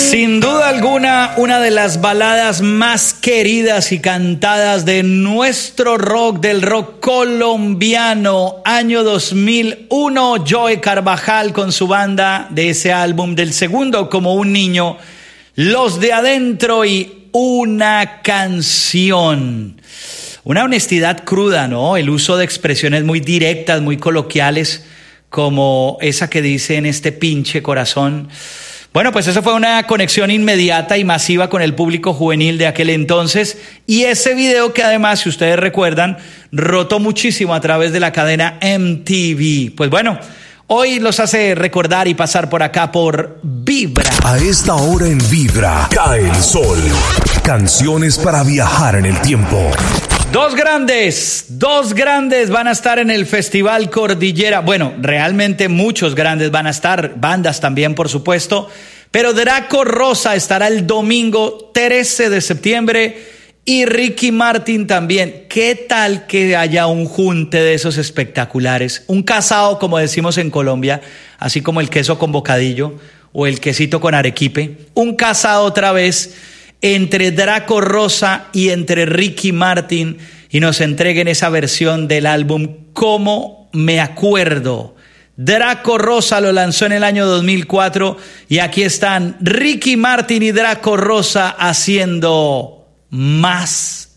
Sin duda alguna, una de las baladas más queridas y cantadas de nuestro rock, del rock colombiano, año 2001, Joe Carvajal con su banda de ese álbum, del segundo Como un niño, Los de Adentro y Una canción. Una honestidad cruda, ¿no? El uso de expresiones muy directas, muy coloquiales, como esa que dice en este pinche corazón. Bueno, pues eso fue una conexión inmediata y masiva con el público juvenil de aquel entonces, y ese video que además, si ustedes recuerdan, rotó muchísimo a través de la cadena MTV. Pues bueno, hoy los hace recordar y pasar por acá por Vibra. A esta hora en Vibra, cae el sol. Canciones para viajar en el tiempo. Dos grandes van a estar en el Festival Cordillera. Bueno, realmente muchos grandes van a estar, bandas también, por supuesto. Pero Draco Rosa estará el domingo 13 de septiembre y Ricky Martin también. ¿Qué tal que haya un junte de esos espectaculares? Un casado, como decimos en Colombia, así como el queso con bocadillo o el quesito con arequipe. Un casado otra vez entre Draco Rosa y entre Ricky Martin, y nos entreguen esa versión del álbum Cómo me acuerdo. Draco Rosa lo lanzó en el año 2004 y aquí están Ricky Martin y Draco Rosa haciendo Más